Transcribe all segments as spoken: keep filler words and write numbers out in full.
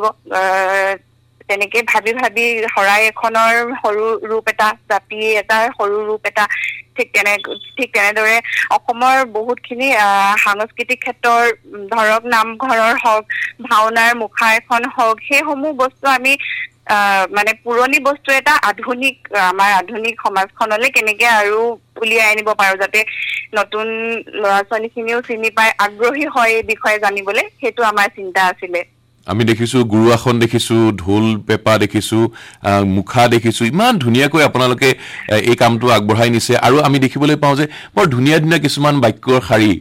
লাগিব তেনেকে ভাবি ভাবি হৰাই এখনৰ সৰু ৰূপ এটা জাপি এটাৰ সৰু ৰূপ এটা ঠিক তেনে ঠিক তেনেদৰে অসমৰ বহুতখিনি সাংস্কৃতিক ক্ষেত্ৰৰ ধৰক নামঘৰৰ হওক ভাওনাৰ মুখা এখন হওক সেইসমূহ বস্তু আমি মানে পুৰণি বস্তু এটা আধুনিক আমাৰ আধুনিক সমাজখনলৈ কেনেকে আৰু উলিয়াই আনিব পাৰো যাতে নতুন ল'ৰা ছোৱালীখিনিও চিনি পায় আগ্ৰহী হয় এই বিষয়ে জানিবলৈ সেইটো আমাৰ চিন্তা আছিলে আমি দেখিছো গুৰুআখন দেখিছো ঢোল পেপা দেখিছো মুখা দেখিছো ইমান ধুনিয়াকৈ আপোনালোকে এই কামটো আগবঢ়াই নিছে আৰু আমি দেখিবলৈ পাওঁ যে বৰ ধুনিয়া ধুনিয়া কিছুমান বাক্যৰ শাৰী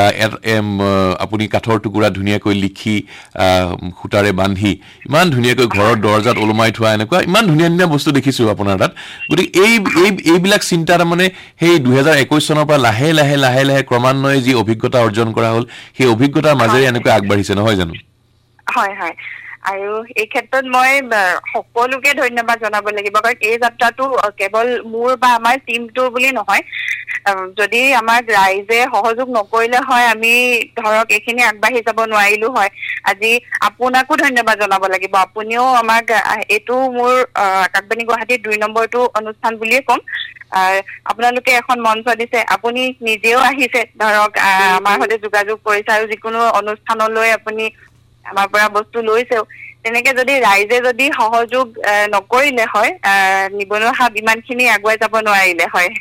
আপুনি কাঠৰ টুকুৰা ধুনিয়াকৈ লিখি খুটাৰে বান্ধি ইমান ধুনিয়াকৈ ঘৰৰ দৰজাত ওলমাই থোৱা এনেকুৱা ইমান ধুনিয়া ধুনিয়া বস্তু দেখিছো আপোনাৰ তাত গতিকে এই এইবিলাক চিন্তা মানে সেই দুই হাজাৰ একৈশ চনৰ পৰা লাহে লাহে লাহে লাহে ক্ৰমান্বয়ে যি অভিজ্ঞতা অৰ্জন কৰা হ'ল সেই অভিজ্ঞতাৰ মাজেৰে এনেকৈ আগবাঢ়িছে নহয় জানো হয় হয় আৰু এই ক্ষেত্ৰত মই সকলোকে ধন্যবাদ জনাব লাগিব কাৰণ এই যাত্ৰাটো কেৱল মোৰ বা আমাৰ টিমটোৰ বুলি নহয় যদি আমাক ৰাইজে সহযোগ নকৰিলে হয় আমি ধৰক এইখিনি আগবাঢ়ি যাব নোৱাৰিলো হয় আজি আপোনাকো ধন্যবাদ জনাব লাগিব আপুনিও আমাক এইটো মোৰ আকাশবাণী গুৱাহাটীৰ দুই নম্বৰটো অনুষ্ঠান বুলিয়ে ক'ম আপোনালোকে এখন মঞ্চ দিছে আপুনি নিজেও আহিছে ধৰক আমাৰ সৈতে যোগাযোগ কৰিছে আৰু যিকোনো অনুষ্ঠানলৈ আপুনি আমাৰ পৰা বস্তু লৈছেও তেনেকে যদি ৰাইজে যদি সহযোগ নকৰিলে হয় নিবনুৱা হাব ইমানখিনি আগুৱাই যাব নোৱাৰিলে হয়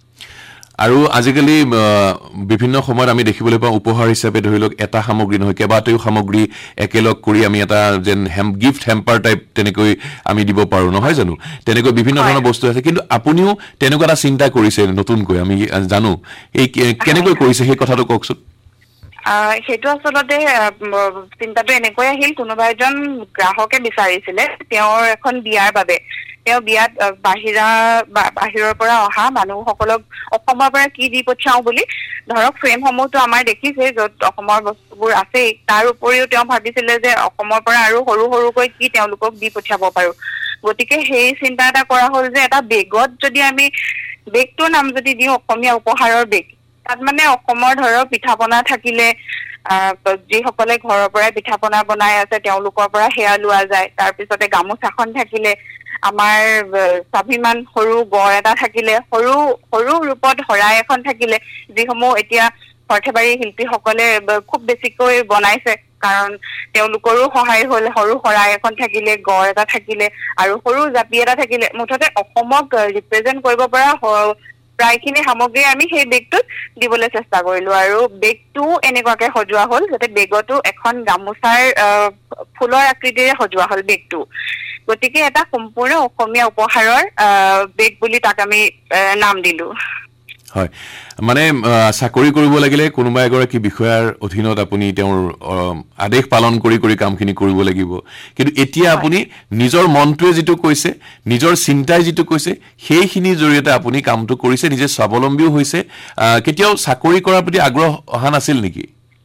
আৰু আজিকালি বিভিন্ন সময়ত আমি দেখিবলৈ পাওঁ উপহাৰ হিচাপে ধৰি লওক এটা সামগ্ৰী নহয় কেইবাটাও সামগ্ৰী একেলগ কৰি আমি এটা যেন গিফ্ট হেম্পাৰ টাইপ তেনেকৈ আমি দিব পাৰো নহয় জানো তেনেকৈ বিভিন্ন ধৰণৰ বস্তু আছে কিন্তু আপুনিও তেনেকুৱা এটা চিন্তা কৰিছে নতুনকৈ আমি জানো এই কেনেকৈ কৰিছে সেই কথাটো কওকচোন সেইটো আচলতে চিন্তাটো এনেকৈ আহিল কোনোবা এজন গ্ৰাহকে বিচাৰিছিলে তেওঁৰ এখন বিয়াৰ বাবে তেওঁ বিয়াত বাহিৰা বাহিৰৰ পৰা অহা মানুহসকলক অসমৰ পৰা কি দি পঠিয়াও বুলি ধৰক ফ্ৰেমসমূহতো আমাৰ দেখিছে য'ত অসমৰ বস্তুবোৰ আছেই তাৰ উপৰিও তেওঁ ভাবিছিলে যে অসমৰ পৰা আৰু সৰু সৰুকৈ কি তেওঁলোকক দি পঠিয়াব পাৰো গতিকে সেই চিন্তা এটা কৰা হ'ল যে এটা বেগত যদি আমি বেগটোৰ নাম যদি দিওঁ অসমীয়া উপহাৰৰ বেগ তাত মানে অসমৰ ধৰক পিঠা পনা থাকিলে যিসকলে ঘৰৰ পৰাই পিঠা পনা বনাই আছে তেওঁলোকৰ পৰা সেয়া লোৱা যায় তাৰপিছতে গামোচাখন থাকিলে আমাৰ স্বাভিমান সৰু গড় এটা থাকিলে সৰু সৰু ৰূপত শৰাই এখন থাকিলে যিসমূহ এতিয়া সৰ্থেবাৰী শিল্পীসকলে খুব বেছিকৈ বনাইছে কাৰণ তেওঁলোকৰো সহায় হ'ল সৰু শৰাই এখন থাকিলে গড় এটা থাকিলে আৰু সৰু জাপি এটা থাকিলে মুঠতে অসমক ৰিপ্ৰেজেণ্ট কৰিব পৰা প্ৰায়খিনি সামগ্ৰী আমি সেই বেগটোত দিবলৈ চেষ্টা কৰিলো আৰু বেগটো এনেকুৱাকে সজোৱা হ'ল যাতে বেগতো এখন গামোচাৰ ফুলৰ আকৃতিৰে সজোৱা হ'ল বেগটো গতিকে এটা সম্পূৰ্ণ অসমীয়া উপহাৰৰ বেগ বুলি তাক আমি নাম দিলো হয় মানে চাকৰি কৰিব লাগিলে কোনোবা এগৰাকী বিষয়াৰ অধীনত আপুনি তেওঁৰ আদেশ পালন কৰি কৰি কামখিনি কৰিব লাগিব কিন্তু এতিয়া আপুনি নিজৰ মনটোৱে যেটো কৈছে নিজৰ চিন্তাই যেটো কৈছে সেইখিনিৰ জৰিয়তে আপুনি কামটো কৰিছে নিজে স্বাৱলম্বীও হৈছে কেতিয়াও চাকৰি কৰাৰ প্ৰতি আগ্ৰহ অহা নাছিল নেকি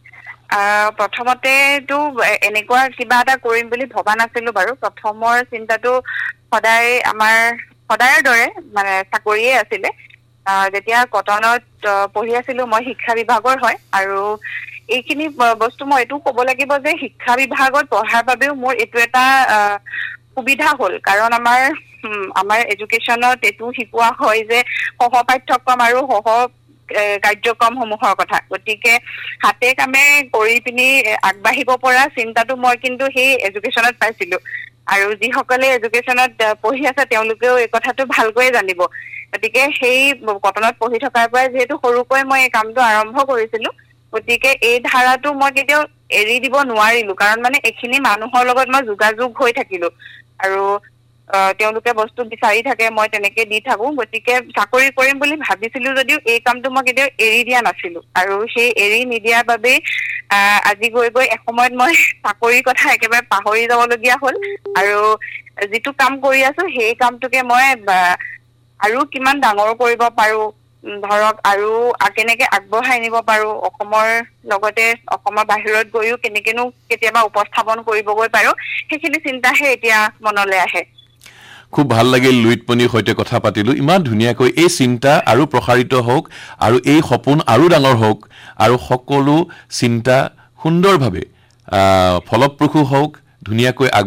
প্ৰথমতে তো এনেকুৱা কিবা এটা কৰিম বুলি ভবা নাছিলো বাৰু প্ৰথমৰ চিন্তাটো সদায় আমাৰ সদায়ৰ দৰে মানে চাকৰিয়ে আছিলে যেতিয়া কটনত পঢ়ি আছিলো মই শিক্ষা বিভাগৰ হয় আৰু এইখিনি বস্তু মই এইটো ক'ব লাগিব যে শিক্ষা বিভাগত পঢ়াৰ বাবেও মোৰ এইটো এটা সুবিধা হ'ল কাৰণ আমাৰ আমাৰ এডুকেশ্যনত এইটো শিকোৱা হয় যে সহ পাঠ্যক্ৰম আৰু সহ কাৰ্যক্ৰমসমূহৰ কথা গতিকে হাতে কামে কৰি পিনি আগবাঢ়িব পৰা চিন্তাটো মই কিন্তু সেই এডুকেশ্যনত পাইছিলো আৰু যিসকলে এডুকেশ্যনত পঢ়ি আছে তেওঁলোকেও এই কথাটো ভালকৈ জানিব গতিকে সেই কটনত পঢ়ি থকাৰ পৰাই যিহেতু সৰুকৈ মই এই কামটো আৰম্ভ কৰিছিলো গতিকে এই ধাৰাটো মই কেতিয়াও এৰি দিব নোৱাৰিলো কাৰণ মানে এইখিনি মানুহৰ লগত মই যোগাযোগ হৈ থাকিলো আৰু তেওঁলোকে বস্তু বিচাৰি থাকে মই তেনেকে দি থাকো গতিকে চাকৰি কৰিম বুলি ভাবিছিলো যদিও এই কামটো মই কেতিয়াও এৰি দিয়া নাছিলো আৰু সেই এৰি নিদিয়াৰ বাবে আজি গৈ গৈ এসময়ত মই চাকৰিৰ কথা একেবাৰে পাহৰি যাবলগীয়া হ'ল আৰু যিটো কাম কৰি আছো সেই কামটোকে মই আৰু কিমান ডাঙৰ কৰিব পাৰো ধৰক আৰু কেনেকে আগবঢ়াই নিব পাৰো অসমৰ লগতে অসমৰ বাহিৰত গৈও কেনেকেনো কেতিয়াবা উপস্থাপন কৰিবগৈ পাৰো সেইখিনি চিন্তাহে এতিয়া মনলৈ আহে খুব ভাল লাগিল লুইতপনিৰ সৈতে কথা পাতিলো ইমান ধুনিয়াকৈ এই চিন্তা আৰু প্ৰসাৰিত হোক আৰু এই সপোন আৰু ডাঙৰ হোক আৰু সকলো চিন্তা সুন্দৰভাৱে ফলপ্ৰসূ হোক ধুনিয়াকৈ